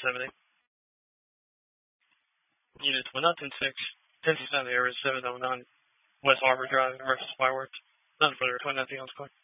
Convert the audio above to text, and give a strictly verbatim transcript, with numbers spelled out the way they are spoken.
seventy. Unit one oh ten six, ten six nine, the area seven oh nine, West Harbor Drive, Emergency Fireworks. None further, twenty-nine else,